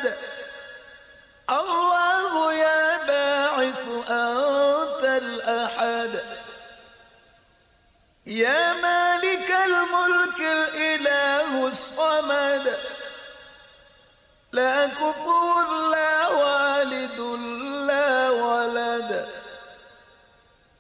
الله يا باعث أنت الأحد، يا مالك الملك الإله الصمد، لا كفوا